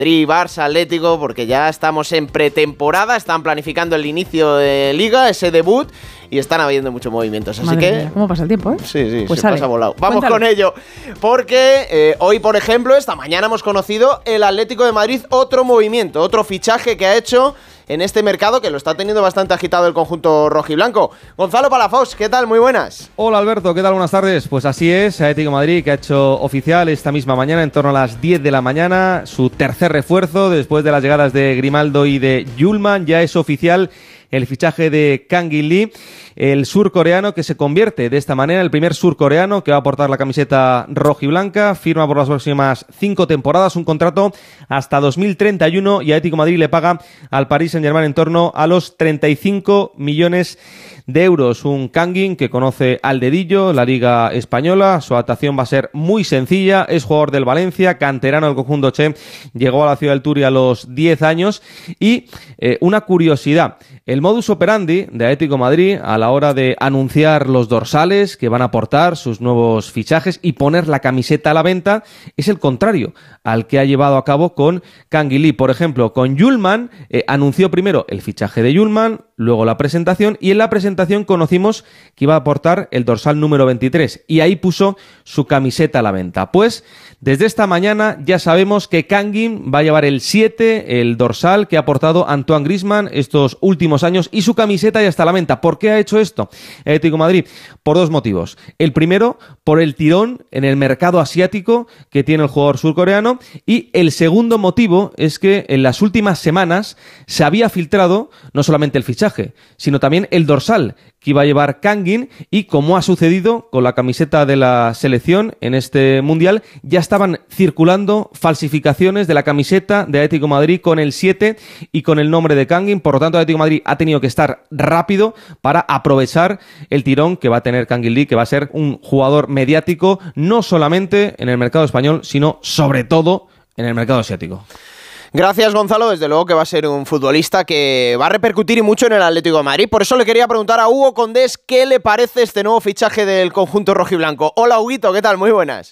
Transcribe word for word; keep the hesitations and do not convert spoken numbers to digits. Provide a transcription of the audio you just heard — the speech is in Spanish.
Madrid, Barça, Atlético, porque ya estamos en pretemporada, están planificando el inicio de Liga, ese debut, y están habiendo muchos movimientos. Así Madre que... mía, ¿cómo pasa el tiempo, eh? Sí, sí, pues se sale. pasa volado. Vamos Cuéntalo. con ello, porque eh, hoy, por ejemplo, esta mañana hemos conocido el Atlético de Madrid, otro movimiento, otro fichaje que ha hecho en este mercado, que lo está teniendo bastante agitado el conjunto rojiblanco. Gonzalo Palafox, ¿qué tal? Muy buenas. Hola Alberto, ¿qué tal? Buenas tardes. Pues así es, Atlético de Madrid que ha hecho oficial esta misma mañana, en torno a las diez de la mañana, su tercer refuerzo después de las llegadas de Grimaldo y de Yulman. Ya es oficial el fichaje de Kang In Lee, el surcoreano que se convierte de esta manera, el primer surcoreano que va a portar la camiseta rojiblanca, firma por las próximas cinco temporadas, un contrato hasta dos mil treinta y uno, y Atlético de Madrid le paga al Paris Saint-Germain en torno a los treinta y cinco millones de euros. Un Kangin que conoce al dedillo la Liga Española, su adaptación va a ser muy sencilla, es jugador del Valencia, canterano del conjunto Che, llegó a la ciudad del Turia a los diez años, y eh, una curiosidad, el modus operandi de Atlético de Madrid a la hora de anunciar los dorsales que van a aportar sus nuevos fichajes y poner la camiseta a la venta es el contrario al que ha llevado a cabo con Kang In Lee. Por ejemplo, con Yulman eh, anunció primero el fichaje de Yulman, luego la presentación, y en la presentación conocimos que iba a aportar el dorsal número veintitrés, y ahí puso su camiseta a la venta. Pues desde esta mañana ya sabemos que Kangin va a llevar el siete, el dorsal que ha aportado Antoine Griezmann estos últimos años, y su camiseta ya está a la venta. ¿Por qué ha hecho esto Atlético de Madrid? Por dos motivos. El primero, por el tirón en el mercado asiático que tiene el jugador surcoreano, y el segundo motivo es que en las últimas semanas se había filtrado no solamente el fichaje, sino también el dorsal que iba a llevar Kangin, y como ha sucedido con la camiseta de la selección en este mundial, ya estaban circulando falsificaciones de la camiseta de Atlético de Madrid con el siete y con el nombre de Kangin. Por lo tanto, Atlético de Madrid ha tenido que estar rápido para aprovechar el tirón que va a tener Kang In Lee, que va a ser un jugador mediático no solamente en el mercado español, sino sobre todo en el mercado asiático. Gracias, Gonzalo. Desde luego que va a ser un futbolista que va a repercutir y mucho en el Atlético de Madrid. Por eso le quería preguntar a Hugo Condés qué le parece este nuevo fichaje del conjunto rojiblanco. Hola, Huguito, ¿qué tal? Muy buenas.